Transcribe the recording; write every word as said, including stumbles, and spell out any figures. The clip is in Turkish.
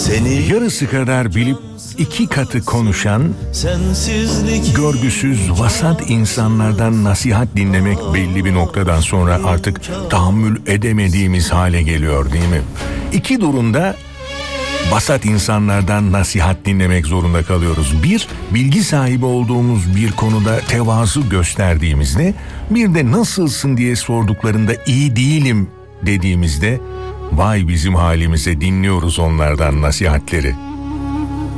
Yarısı kadar bilip iki katı konuşan, görgüsüz, vasat insanlardan nasihat dinlemek belli bir noktadan sonra artık tahammül edemediğimiz hale geliyor, değil mi? İki durumda vasat insanlardan nasihat dinlemek zorunda kalıyoruz. Bir, bilgi sahibi olduğumuz bir konuda tevazu gösterdiğimizde, bir de nasılsın diye sorduklarında iyi değilim dediğimizde, vay bizim halimize, dinliyoruz onlardan nasihatleri.